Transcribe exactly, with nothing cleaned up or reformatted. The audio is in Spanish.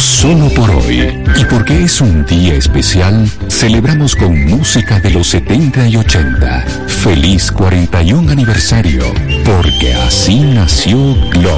solo por hoy. Y porque es un día especial, celebramos con música de los setenta y ochenta. Feliz cuarenta y un aniversario, porque así nació Globo.